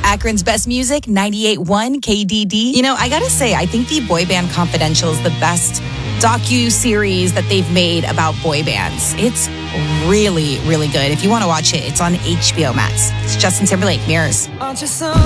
Akron's best music, 98.1 KDD. You know, I gotta say, I think the Boy Band Confidential is the best docu-series that they've made about boy bands. It's really, really good. If you want to watch it, it's on HBO Max. It's Justin Timberlake, Mirrors. Aren't you so